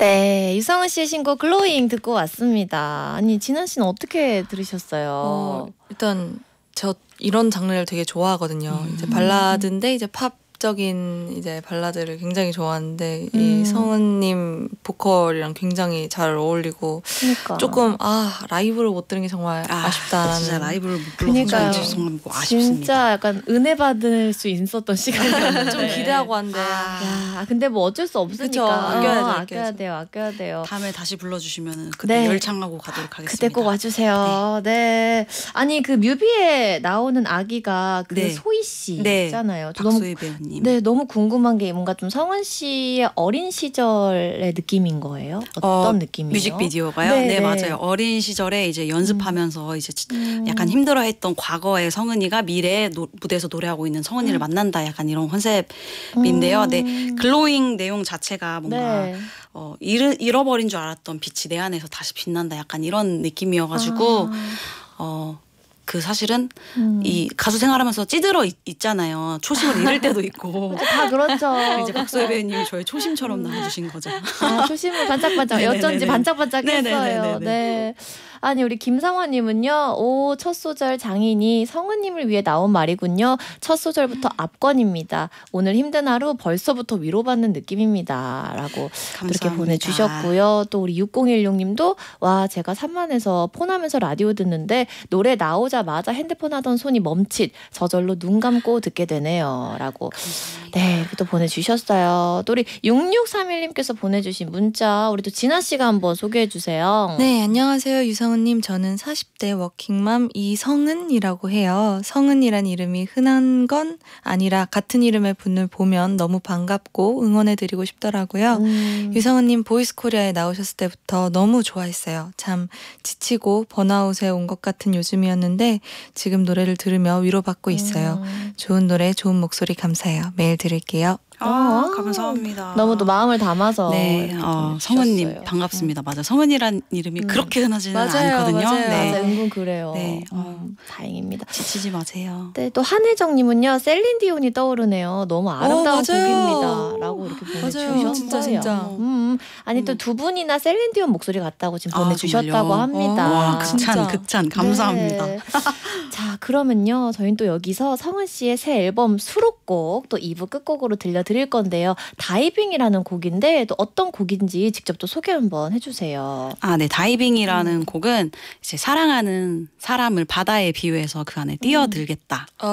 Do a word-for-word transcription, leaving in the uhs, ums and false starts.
네, 유성은 씨의 신곡 글로잉 듣고 왔습니다. 아니, 진아 씨는 어떻게 들으셨어요? 어, 일단 저 이런 장르를 되게 좋아하거든요. 음. 이제 발라드인데 이제 팝적인 이제 발라드를 굉장히 좋아하는데 음. 이 성은님 보컬이랑 굉장히 잘 어울리고 그러니까. 조금 아 라이브를 못 들은 게 정말 아, 아쉽다라는. 진짜 라이브를 못 그러니까요. 불러서 죄송하고 아쉽습니다. 진짜 약간 은혜 받을 수 있었던 시간이었는데 좀 기대하고 한데 야, 근데 뭐 어쩔 수 없으니까 그쵸, 아껴야죠, 어, 아껴야 아껴야죠. 돼요, 아껴야 돼요. 다음에 다시 불러주시면 그때 네. 열창하고 가도록 하겠습니다. 그때 꼭 와주세요. 네. 아니 그 뮤비에 나오는 아기가 그 네. 소희 씨잖아요. 저 너무 박소희 배우님. 네 너무 궁금한 게 뭔가 좀 성은 씨의 어린 시절의 느낌인 거예요? 어떤 어, 느낌이에요? 뮤직비디오가요? 네, 네, 네. 맞아요. 어린 시절에 이제 연습하면서 이제 음. 약간 힘들어했던 과거의 성은이가 미래에 노, 무대에서 노래하고 있는 성은이를 음. 만난다. 약간 이런 컨셉인데요. 음. 네, 글로잉 내용 자체가 뭔가 네. 어, 잃, 잃어버린 줄 알았던 빛이 내 안에서 다시 빛난다. 약간 이런 느낌이어가지고 아. 어. 그 사실은 음. 이 가수 생활하면서 찌들어 있, 있잖아요. 초심을 잃을 때도 있고. 다 그렇죠. 이제 박소희 배우님이 저의 초심처럼 나와주신 거죠. 아, 초심을 반짝반짝 네네네네. 어쩐지 반짝반짝했어요. 네네네네네. 네. 아니 우리 김상원님은요. 오, 첫 소절 장인이 성은님을 위해 나온 말이군요. 첫 소절부터 압권입니다. 오늘 힘든 하루 벌써부터 위로받는 느낌입니다.라고 이렇게 감사합니다. 보내주셨고요. 또 우리 육공일육님도 와 제가 산만해서 폰하면서 라디오 듣는데 노래 나오자마자 핸드폰 하던 손이 멈칫 저절로 눈 감고 듣게 되네요.라고 네, 또 보내주셨어요. 또 우리 육육삼일님께서 보내주신 문자 우리 또 진아 씨가 한번 소개해 주세요. 네, 안녕하세요. 유성은님. 저는 사십 대 워킹맘 이성은이라고 해요. 성은이란 이름이 흔한 건 아니라 같은 이름의 분을 보면 너무 반갑고 응원해드리고 싶더라고요. 음. 유성은님 보이스코리아에 나오셨을 때부터 너무 좋아했어요. 참 지치고 번아웃에 온 것 같은 요즘이었는데 지금 노래를 들으며 위로받고 있어요. 음. 좋은 노래, 좋은 목소리 감사해요. 매일 들을게요. 아, 아, 감사합니다. 너무 또 마음을 담아서 네, 이렇게 어, 보내주셨어요. 성은님 반갑습니다. 맞아, 성은이란 이름이 음. 그렇게 흔하지는 맞아요, 않거든요. 맞아요. 네, 맞아요. 은근 그래요. 네, 어. 음, 다행입니다. 지치지 마세요. 네, 또 한혜정님은요. 셀린디온이 떠오르네요. 너무 아름다운 어, 맞아요. 곡입니다. 라고 이렇게 보내주셨어요. 맞아요. 진짜, 진짜. 음, 아니 또 음. 두 분이나 셀린디온 목소리 같다고 지금 아, 보내주셨다고 정말요? 합니다. 와, 아, 극찬, 진짜. 극찬, 감사합니다. 네. 자, 그러면요. 저희는 또 여기서 성은 씨의 새 앨범 수록곡 또 이 부 끝곡으로 들려드릴 건데요. 다이빙이라는 곡인데 또 어떤 곡인지 직접 또 소개 한번 해주세요. 아, 네, 다이빙이라는 음. 곡은 이제 사랑하는 사람을 바다에 비유해서 그 안에 뛰어들겠다.